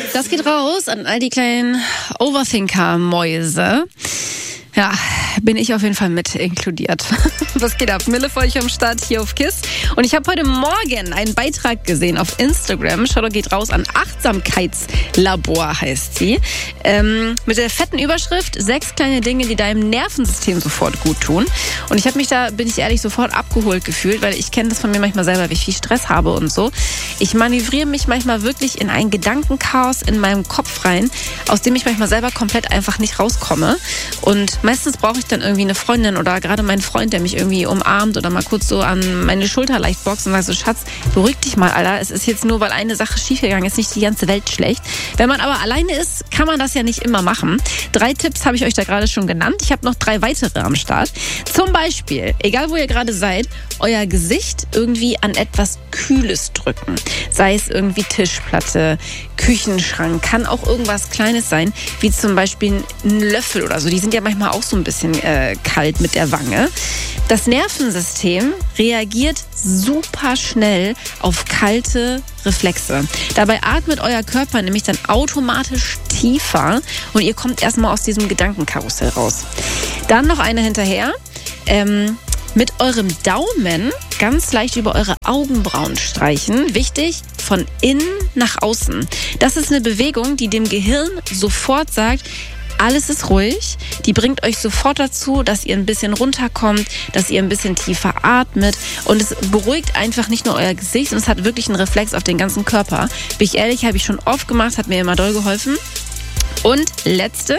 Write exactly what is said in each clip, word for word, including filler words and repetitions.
Das geht raus an all die kleinen Overthinker-Mäuse. Ja, bin ich auf jeden Fall mit inkludiert. Was geht ab? Mille für euch am Start hier auf KISS. Und ich habe heute Morgen einen Beitrag gesehen auf Instagram. Shoutout geht raus an Achtsamkeitslabor, heißt sie. Ähm, mit der fetten Überschrift, sechs kleine Dinge, die deinem Nervensystem sofort gut tun. Und ich habe mich da, bin ich ehrlich, sofort abgeholt gefühlt, weil ich kenne das von mir manchmal selber, wie ich viel Stress habe und so. Ich manövriere mich manchmal wirklich in ein Gedankenchaos in meinem Kopf rein, aus dem ich manchmal selber komplett einfach nicht rauskomme. Und meistens brauche ich dann irgendwie eine Freundin oder gerade meinen Freund, der mich irgendwie umarmt oder mal kurz so an meine Schulter leicht boxt und sagt so, Schatz, beruhig dich mal, Alter. Es ist jetzt nur, weil eine Sache schiefgegangen ist, nicht die ganze Welt schlecht. Wenn man aber alleine ist, kann man das ja nicht immer machen. Drei Tipps habe ich euch da gerade schon genannt. Ich habe noch drei weitere am Start. Zum Beispiel, egal wo ihr gerade seid, euer Gesicht irgendwie an etwas Kühles drücken. Sei es irgendwie Tischplatte, Küchenschrank, kann auch irgendwas Kleines sein, wie zum Beispiel ein Löffel oder so. Die sind ja manchmal auch so ein bisschen äh, kalt mit der Wange. Das Nervensystem reagiert super schnell auf kalte Reflexe. Dabei atmet euer Körper nämlich dann automatisch tiefer und ihr kommt erstmal aus diesem Gedankenkarussell raus. Dann noch eine hinterher. Ähm, mit eurem Daumen ganz leicht über eure Augenbrauen streichen. Wichtig, von innen nach außen. Das ist eine Bewegung, die dem Gehirn sofort sagt, alles ist ruhig. Die bringt euch sofort dazu, dass ihr ein bisschen runterkommt, dass ihr ein bisschen tiefer atmet. Und es beruhigt einfach nicht nur euer Gesicht, sondern es hat wirklich einen Reflex auf den ganzen Körper. Bin ich ehrlich, habe ich schon oft gemacht, hat mir immer doll geholfen. Und letzte,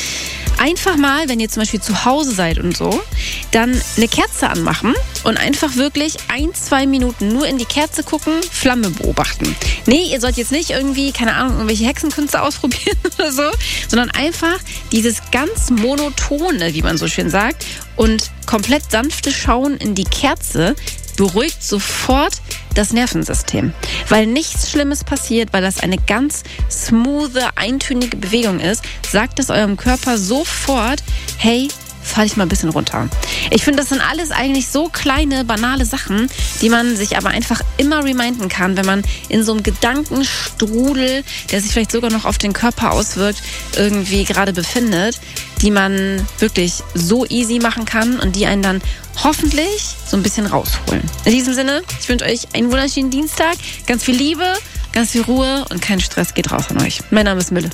einfach mal, wenn ihr zum Beispiel zu Hause seid und so, dann eine Kerze anmachen und einfach wirklich ein, zwei Minuten nur in die Kerze gucken, Flamme beobachten. Nee, ihr sollt jetzt nicht irgendwie, keine Ahnung, irgendwelche Hexenkünste ausprobieren oder so, sondern einfach dieses ganz monotone, wie man so schön sagt, und komplett sanfte Schauen in die Kerze beruhigt sofort das Nervensystem. Weil nichts Schlimmes passiert, weil das eine ganz smoothe, eintönige Bewegung ist, sagt es eurem Körper sofort, hey, fahr dich mal ein bisschen runter. Ich finde, das sind alles eigentlich so kleine, banale Sachen, die man sich aber einfach immer reminden kann, wenn man in so einem Gedankenstrudel, der sich vielleicht sogar noch auf den Körper auswirkt, irgendwie gerade befindet, die man wirklich so easy machen kann und die einen dann hoffentlich so ein bisschen rausholen. In diesem Sinne, ich wünsche euch einen wunderschönen Dienstag, ganz viel Liebe, ganz viel Ruhe und kein Stress geht raus an euch. Mein Name ist Mille.